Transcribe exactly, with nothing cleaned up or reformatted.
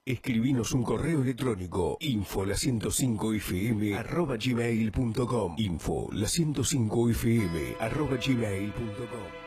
Escribinos un correo electrónico info la ciento cinco fm arroba gmail punto com info la ciento cinco fm arroba gmail punto com.